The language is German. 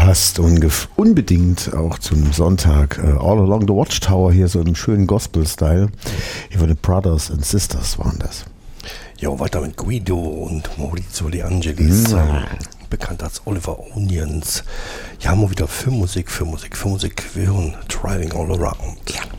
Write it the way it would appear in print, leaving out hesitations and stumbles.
passt unbedingt auch zum Sonntag. All Along the Watchtower hier so im schönen Gospel-Style. Hier von den Brothers and Sisters waren das. Ja, weiter mit Guido und Maurizio De Angelis, bekannt als Oliver Onions. Ja, haben wir wieder Filmmusik. Wir hören Driving All Around. Ja.